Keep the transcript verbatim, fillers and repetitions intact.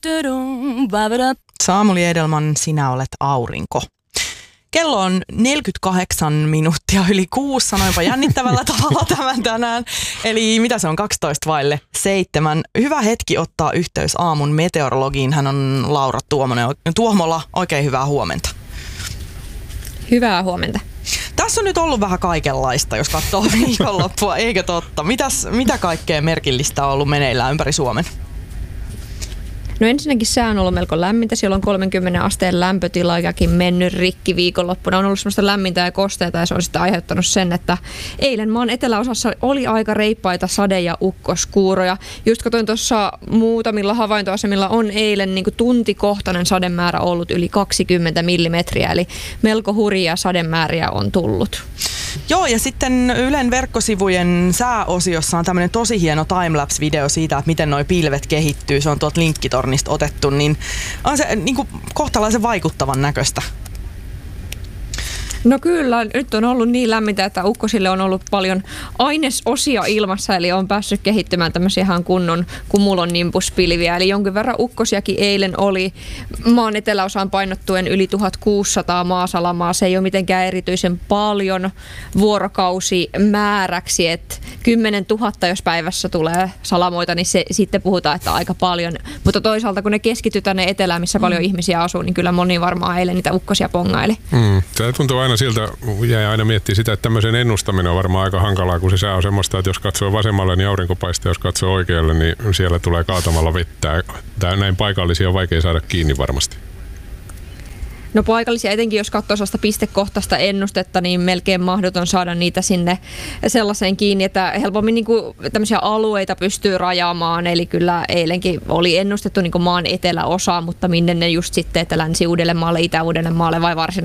Samuli Edelman, sinä olet aurinko. Kello on neljäkymmentäkahdeksan minuuttia yli kuusi, sanoinpa jännittävällä tavalla tämän tänään. Eli mitä se on, kaksitoista vaille seitsemän. Hyvä hetki ottaa yhteys aamun meteorologiin. Hän on Laura Tuomonen. Tuomola, oikein hyvää huomenta. Hyvää huomenta. Tässä on nyt ollut vähän kaikenlaista, jos katsoo viikonloppua, eikö totta? Mitäs, mitä kaikkea merkillistä on ollut meneillään ympäri Suomen? No ensinnäkin sää on ollut melko lämmintä, siellä on kolmenkymmenen asteen lämpötilajakin mennyt rikki viikonloppuna. On ollut semmoista lämmintä ja kosteita ja se on sitten aiheuttanut sen, että eilen maan eteläosassa oli aika reippaita sade- ja ukkoskuuroja. Just katsoin tuossa muutamilla havaintoasemilla on eilen niin kuin tuntikohtainen sademäärä ollut yli kaksikymmentä millimetriä, eli melko hurjia sademääriä on tullut. Joo, ja sitten Ylen verkkosivujen sääosiossa on tämmöinen tosi hieno timelapse-video siitä, että miten noi pilvet kehittyy. Se on tuolta linkkitornista otettu, niin on se niin kuin kohtalaisen vaikuttavan näköistä. No kyllä, nyt on ollut niin lämmintä, että ukkosille on ollut paljon ainesosia ilmassa, eli on päässyt kehittymään tämmöisiä ihan kunnon cumulonimbus-pilviä. Eli jonkin verran ukkosiakin eilen oli maan eteläosaan painottuen yli tuhatkuusisataa maasalamaa. Se ei ole mitenkään erityisen paljon vuorokausimääräksi, että kymmenen tuhatta jos päivässä tulee salamoita, niin se, sitten puhutaan, että aika paljon. Mutta toisaalta kun ne keskittyy tänne etelään, missä paljon mm. ihmisiä asuu, niin kyllä moni varmaan eilen niitä ukkosia pongaili. Mm. Tämä tuntuu aina siltä, jäi aina miettiä sitä, että tämmöisen ennustaminen on varmaan aika hankalaa, kun se sää on semmoista, että jos katsoo vasemmalle, niin aurinko paistaa, jos katsoo oikealle, niin siellä tulee kaatamalla vettä. Tää näin paikallisia on vaikea saada kiinni varmasti. No paikallisia, etenkin jos katsoo sellaista pistekohtaista ennustetta, niin melkein mahdoton saada niitä sinne sellaiseen kiinni, että helpommin niin kuin tämmöisiä alueita pystyy rajaamaan. Eli kyllä eilenkin oli ennustettu niin kuin maan eteläosaa, mutta minne ne just sitten, että Länsi-Uudellemaalle, Itä-Uudellemaalle vai Varsinais